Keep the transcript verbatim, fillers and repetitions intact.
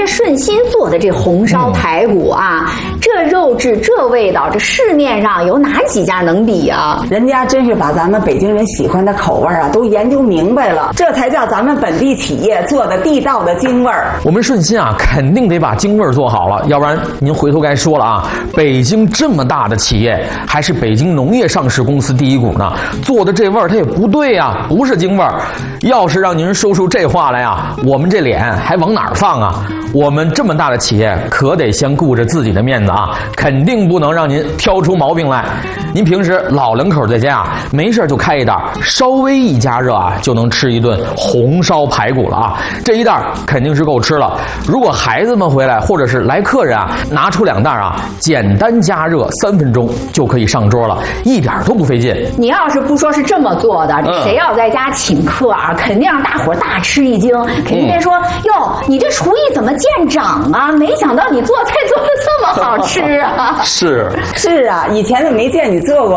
顺心做的这红烧排骨啊，嗯、这肉质这味道，这市面上有哪几家能比啊？ 人家真是把咱们北京人喜欢的口味啊都研究明白了，这才叫咱们本地企业做的地道的京味儿。 我们顺心啊，肯定得把京味儿做好了，要不然您回头该说了啊，北京这么大的企业，还是北京农业上市公司第一股呢，做的这味儿它也不对啊，不是京味儿。要是让您说出这话来啊，我们这脸还往哪儿放啊？我们这么大的企业，可得先顾着自己的面子啊，肯定不能让您挑出毛病来。您平时老两口在家啊，没事就开一袋，稍微一加热啊，就能吃一顿红烧排骨了啊。这一袋肯定是够吃了。如果孩子们回来或者是来客人啊，拿出两袋啊，简单加热三分钟就可以上桌了，一点都不费劲。 你要是不说是这么做的，这谁要在家请客啊，肯定让大伙大吃一惊，肯定得说哟、嗯，你这厨艺怎么见长啊？没想到你做菜做的这么好吃啊！ 是是啊，以前都没见你做过。